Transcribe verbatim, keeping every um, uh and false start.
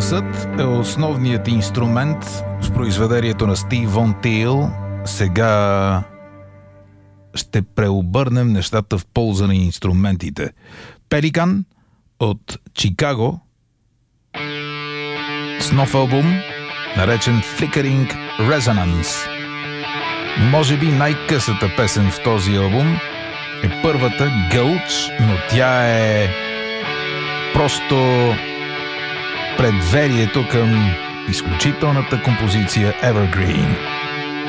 Късът е основният инструмент в произведението на Стив Вон Тил. Сега ще преобърнем нещата в полза на инструментите. Пеликан от Чикаго с нов албум, наречен Flickering Resonance. Може би най-късата песен в този албум е първата Gulch, но тя е просто предверието към изключителната композиция Evergreen.